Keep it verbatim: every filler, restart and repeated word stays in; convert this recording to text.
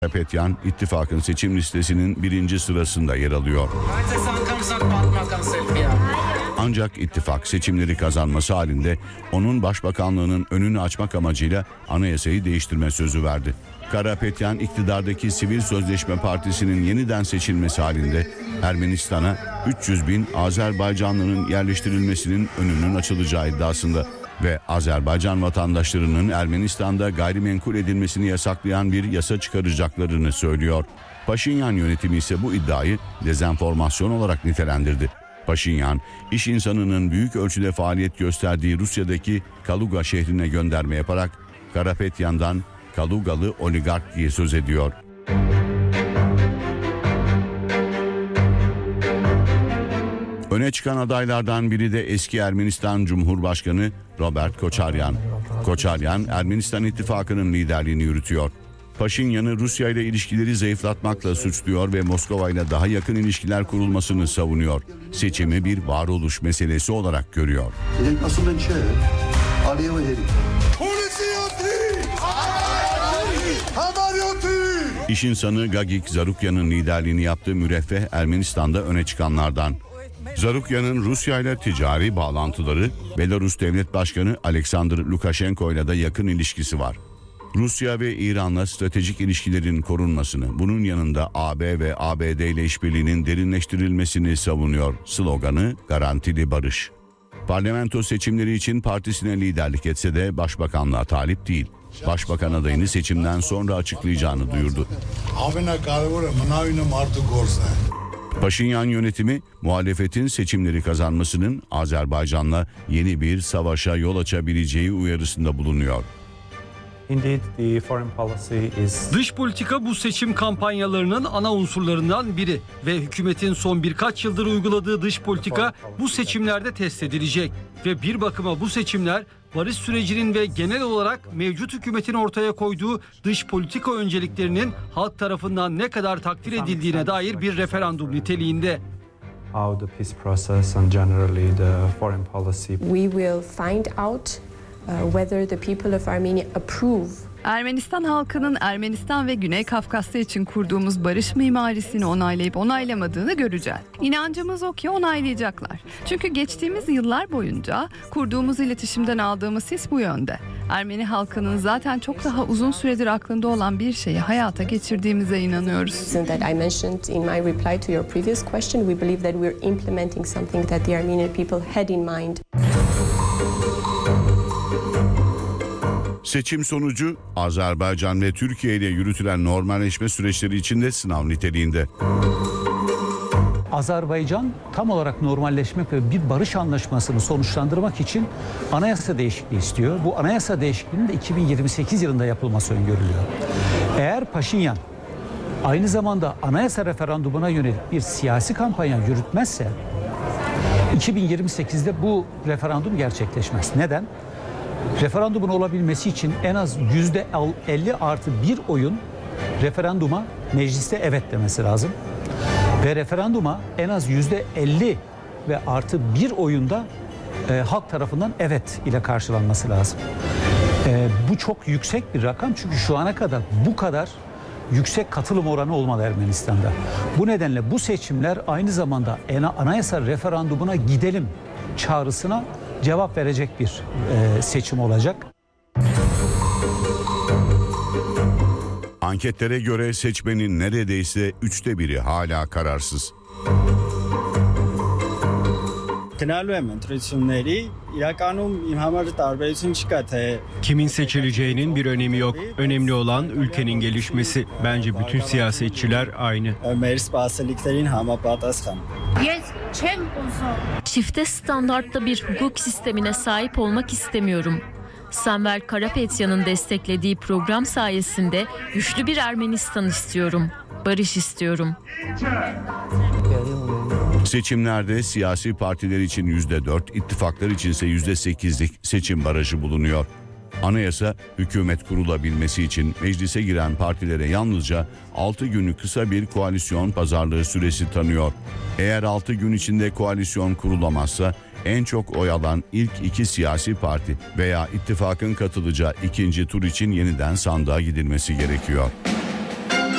Karapetyan, ittifakın seçim listesinin birinci sırasında yer alıyor. Ancak ittifak seçimleri kazanması halinde onun başbakanlığının önünü açmak amacıyla anayasayı değiştirme sözü verdi. Karapetyan, iktidardaki Sivil Sözleşme Partisi'nin yeniden seçilmesi halinde Ermenistan'a üç yüz bin Azerbaycanlı'nın yerleştirilmesinin önünün açılacağı iddiasında ve Azerbaycan vatandaşlarının Ermenistan'da gayrimenkul edilmesini yasaklayan bir yasa çıkaracaklarını söylüyor. Paşinyan yönetimi ise bu iddiayı dezenformasyon olarak nitelendirdi. Paşinyan, iş insanının büyük ölçüde faaliyet gösterdiği Rusya'daki Kaluga şehrine gönderme yaparak Karapetyan'dan Kalugalı oligark diye söz ediyor. Öne çıkan adaylardan biri de eski Ermenistan Cumhurbaşkanı Robert Koçaryan. Koçaryan, Ermenistan İttifakı'nın liderliğini yürütüyor. Paşinyan'ı Rusya ile ilişkileri zayıflatmakla suçluyor ve Moskova ile daha yakın ilişkiler kurulmasını savunuyor. Seçimi bir varoluş meselesi olarak görüyor. İş insanı Gagik Zarukyan'ın liderliğini yaptığı müreffeh Ermenistan'da öne çıkanlardan. Zarukyan'ın Rusya ile ticari bağlantıları, Belarus Devlet Başkanı Alexander Lukashenko ile de yakın ilişkisi var. Rusya ve İran'la stratejik ilişkilerin korunmasını, bunun yanında A B ve A B D ile işbirliğinin derinleştirilmesini savunuyor. Sloganı garantili barış. Parlamento seçimleri için partisine liderlik etse de başbakanlığa talip değil. Başbakan adayını seçimden sonra açıklayacağını duyurdu. Paşinyan yönetimi muhalefetin seçimleri kazanmasının Azerbaycan'la yeni bir savaşa yol açabileceği uyarısında bulunuyor. Dış politika bu seçim kampanyalarının ana unsurlarından biri ve hükümetin son birkaç yıldır uyguladığı dış politika bu seçimlerde test edilecek ve bir bakıma bu seçimler barış sürecinin ve genel olarak mevcut hükümetin ortaya koyduğu dış politika önceliklerinin halk tarafından ne kadar takdir edildiğine dair bir referandum niteliğinde. We will find out uh, whether the people of Armenia approve. Ermenistan halkının Ermenistan ve Güney Kafkasya için kurduğumuz barış mimarisini onaylayıp onaylamadığını göreceğiz. İnancımız o ki onaylayacaklar. Çünkü geçtiğimiz yıllar boyunca kurduğumuz iletişimden aldığımız his bu yönde. Ermeni halkının zaten çok daha uzun süredir aklında olan bir şeyi hayata geçirdiğimize inanıyoruz. That I mentioned in my reply to your previous question, we believe that we're implementing something that the Armenian people had in mind. Seçim sonucu Azerbaycan ve Türkiye ile yürütülen normalleşme süreçleri içinde sınav niteliğinde. Azerbaycan tam olarak normalleşmek ve bir barış anlaşmasını sonuçlandırmak için anayasa değişikliği istiyor. Bu anayasa değişikliğinin de iki bin yirmi sekiz yılında yapılması öngörülüyor. Eğer Paşinyan aynı zamanda anayasa referandumuna yönelik bir siyasi kampanya yürütmezse iki bin yirmi sekizde bu referandum gerçekleşmez. Neden? Referandumun olabilmesi için en az yüzde elli artı bir oyun referanduma mecliste evet demesi lazım. Ve referanduma en az yüzde elli ve artı bir oyunda e, halk tarafından evet ile karşılanması lazım. E, bu çok yüksek bir rakam çünkü şu ana kadar bu kadar yüksek katılım oranı olmadı Ermenistan'da. Bu nedenle bu seçimler aynı zamanda anayasa referandumuna gidelim çağrısına cevap verecek bir e, seçim olacak. Anketlere göre seçmenin neredeyse üçte biri hala kararsız. Kimin seçileceğinin bir önemi yok. Önemli olan ülkenin gelişmesi. Bence bütün siyasetçiler aynı. Çifte standartlı bir hukuk sistemine sahip olmak istemiyorum. Samvel Karapetyan'ın desteklediği program sayesinde güçlü bir Ermenistan istiyorum. Barış istiyorum. Seçimlerde siyasi partiler için yüzde dört, ittifaklar içinse yüzde sekizlik seçim barajı bulunuyor. Anayasa, hükümet kurulabilmesi için meclise giren partilere yalnızca altı günlük kısa bir koalisyon pazarlığı süresi tanıyor. Eğer altı gün içinde koalisyon kurulamazsa en çok oy alan ilk iki siyasi parti veya ittifakın katılacağı ikinci tur için yeniden sandığa gidilmesi gerekiyor.